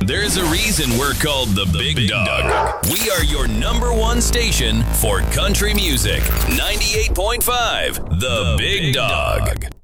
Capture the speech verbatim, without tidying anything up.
There's a reason we're called the, the Big, Big Dog. Dog. We are your number one station for country music. ninety-eight point five, The, the Big, Big Dog. Dog.